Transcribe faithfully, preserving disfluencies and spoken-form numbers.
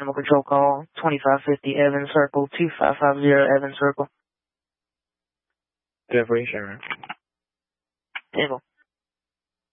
Animal Control call, twenty-five fifty Evans Circle, two five five zero Evans Circle. Jeffrey Sherman. Table.